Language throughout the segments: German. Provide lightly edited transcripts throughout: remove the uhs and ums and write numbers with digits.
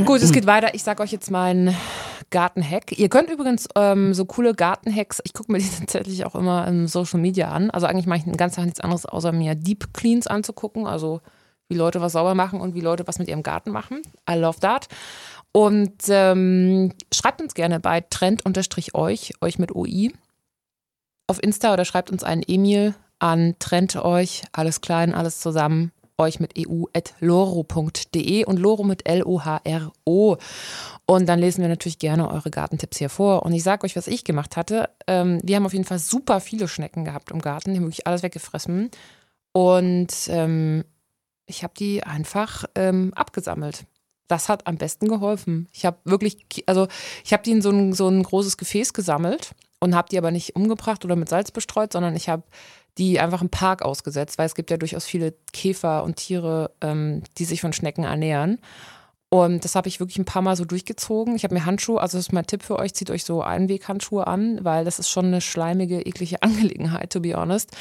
Gut, es geht weiter. Ich sage euch jetzt meinen Gartenhack. Ihr könnt übrigens so coole Gartenhacks, ich gucke mir die tatsächlich auch immer im Social Media an. Also eigentlich mache ich den ganzen Tag nichts anderes, außer mir Deep Cleans anzugucken. Also wie Leute was sauber machen und wie Leute was mit ihrem Garten machen. I love that. Und schreibt uns gerne bei trend_euch mit OI auf Insta oder schreibt uns einen E-Mail an trend_euch, alles klein, alles zusammen, euch mit eu@loro.de und Loro mit LOHRO. Und dann lesen wir natürlich gerne eure Gartentipps hier vor. Und ich sage euch, was ich gemacht hatte. Wir haben auf jeden Fall super viele Schnecken gehabt im Garten. Die haben wirklich alles weggefressen. Und ich habe die einfach abgesammelt. Das hat am besten geholfen. Ich habe die in so ein großes Gefäß gesammelt und habe die aber nicht umgebracht oder mit Salz bestreut, sondern ich habe die einfach im Park ausgesetzt, weil es gibt ja durchaus viele Käfer und Tiere, die sich von Schnecken ernähren. Und das habe ich wirklich ein paar Mal so durchgezogen. Ich habe mir Handschuhe, also das ist mein Tipp für euch, zieht euch so Einweghandschuhe an, weil das ist schon eine schleimige, eklige Angelegenheit, to be honest.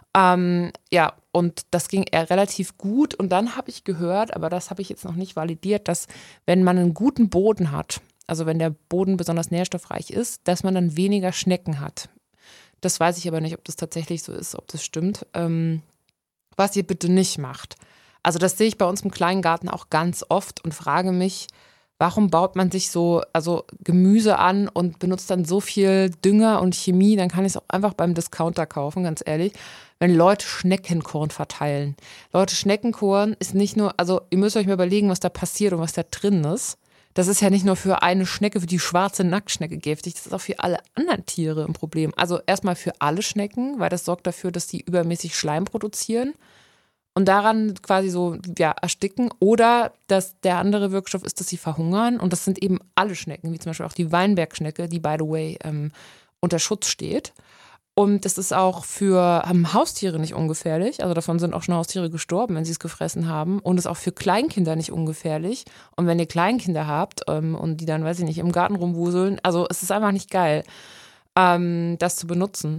Ja, und das ging eher relativ gut. Und dann habe ich gehört, aber das habe ich jetzt noch nicht validiert, dass wenn man einen guten Boden hat, also wenn der Boden besonders nährstoffreich ist, dass man dann weniger Schnecken hat. Das weiß ich aber nicht, ob das tatsächlich so ist, ob das stimmt. Was ihr bitte nicht macht. Also das sehe ich bei uns im kleinen Garten auch ganz oft und frage mich, warum baut man sich also Gemüse an und benutzt dann so viel Dünger und Chemie, dann kann ich es auch einfach beim Discounter kaufen, ganz ehrlich. Wenn Leute Schneckenkorn verteilen. Leute, Schneckenkorn ist nicht nur, also ihr müsst euch mal überlegen, was da passiert und was da drin ist. Das ist ja nicht nur für eine Schnecke, für die schwarze Nacktschnecke giftig, das ist auch für alle anderen Tiere ein Problem. Also erstmal für alle Schnecken, weil das sorgt dafür, dass die übermäßig Schleim produzieren und daran quasi so ersticken. Oder dass der andere Wirkstoff ist, dass sie verhungern. Und das sind eben alle Schnecken, wie zum Beispiel auch die Weinbergschnecke, die by the way unter Schutz steht. Und das ist auch für Haustiere nicht ungefährlich. Also davon sind auch schon Haustiere gestorben, wenn sie es gefressen haben. Und ist auch für Kleinkinder nicht ungefährlich. Und wenn ihr Kleinkinder habt und die dann, weiß ich nicht, im Garten rumwuseln, also es ist einfach nicht geil, das zu benutzen.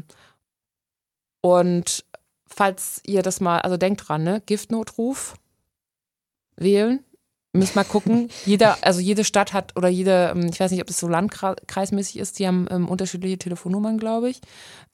Und falls ihr das mal, also denkt dran, ne, Giftnotruf wählen. Müsst mal gucken. Jede Stadt hat oder ich weiß nicht, ob das so landkreismäßig ist, die haben unterschiedliche Telefonnummern, glaube ich.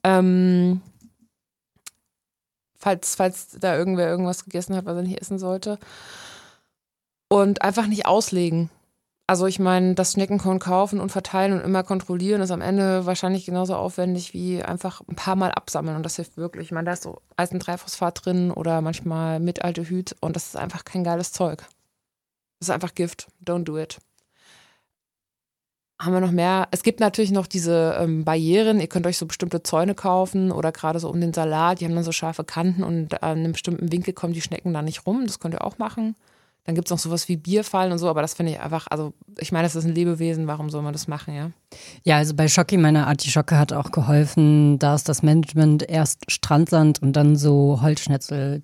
Falls da irgendwer irgendwas gegessen hat, was er nicht essen sollte. Und einfach nicht auslegen. Also ich meine, das Schneckenkorn kaufen und verteilen und immer kontrollieren ist am Ende wahrscheinlich genauso aufwendig wie einfach ein paar Mal absammeln und das hilft wirklich. Ich meine, da ist so Eisen-3-Phosphat drin oder manchmal Metaldehyd und das ist einfach kein geiles Zeug. Das ist einfach Gift. Don't do it. Haben wir noch mehr? Es gibt natürlich noch diese Barrieren. Ihr könnt euch so bestimmte Zäune kaufen oder gerade so um den Salat. Die haben dann so scharfe Kanten und an einem bestimmten Winkel kommen die Schnecken da nicht rum. Das könnt ihr auch machen. Dann gibt es noch sowas wie Bierfallen und so, aber das finde ich einfach, also ich meine, das ist ein Lebewesen, warum soll man das machen, ja? Ja, also bei Schocki, meine Artischocke hat auch geholfen, da ist das Management erst Strandsand und dann so Holzschnitzel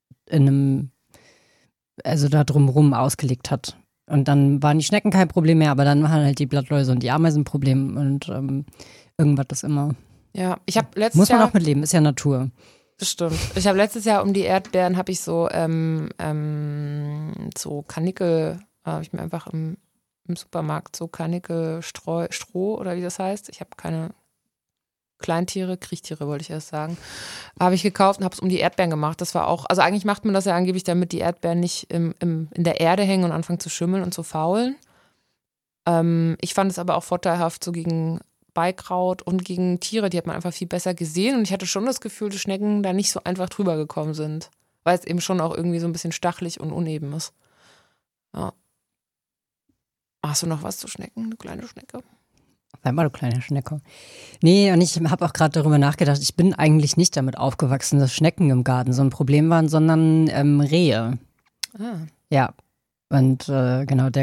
also da drumherum ausgelegt hat. Und dann waren die Schnecken kein Problem mehr, aber dann waren halt die Blattläuse und die Ameisen ein Problem und irgendwas ist immer. Ja, ich habe letztes Muss man Jahr auch mitleben, ist ja Natur. Das stimmt. Ich habe letztes Jahr um die Erdbeeren habe ich so Karnickel, habe ich mir einfach im Supermarkt so Karnickel-Stroh oder wie das heißt. Ich habe keine Kleintiere, Kriechtiere wollte ich erst sagen. Habe ich gekauft und habe es um die Erdbeeren gemacht. Das war auch, also eigentlich macht man das ja angeblich, damit die Erdbeeren nicht in der Erde hängen und anfangen zu schimmeln und zu faulen. Ich fand es aber auch vorteilhaft so gegen Beikraut und gegen Tiere, die hat man einfach viel besser gesehen und ich hatte schon das Gefühl, dass Schnecken da nicht so einfach drüber gekommen sind, weil es eben schon auch irgendwie so ein bisschen stachelig und uneben ist. Ja. Hast du noch was zu Schnecken, du kleine Schnecke? Einmal, du kleine Schnecke. Nee, und ich habe auch gerade darüber nachgedacht, ich bin eigentlich nicht damit aufgewachsen, dass Schnecken im Garten so ein Problem waren, sondern Rehe. Ah. Ja, und genau,